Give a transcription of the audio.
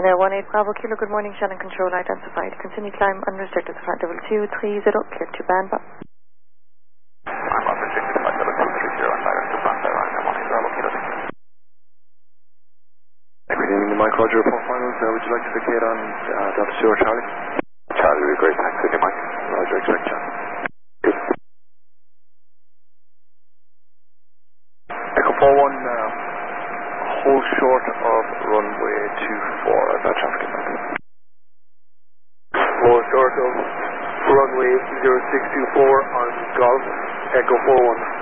there, 18 Bravo Kilo, good morning, Shannon Control identified. Continue climb unrestricted to flight level 230, clear to Banba. I'm unrestricted to flight level 230 and direct to Banba, I'm 18 Bravo Kilo. Good evening, Mike Roger, report finals. Would you like to vacate on Delta Stuart Charlie? Charlie would be great, thanks. Good, Mike. Roger, expect Charlie. Echo 41, hold short of runway 24 as that traffic is back. Hold short of runway 0624 on Golf, Echo 41.